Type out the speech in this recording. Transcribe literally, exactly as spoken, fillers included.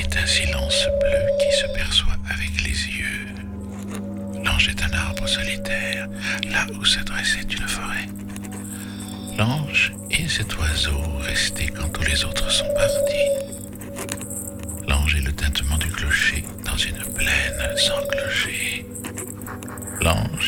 est un silence bleu qui se perçoit avec les yeux. L'ange est un arbre solitaire, là où se dressait une forêt. L'ange est cet oiseau resté quand tous les autres sont partis. L'ange est le tintement du clocher dans une plaine sans clocher. L'ange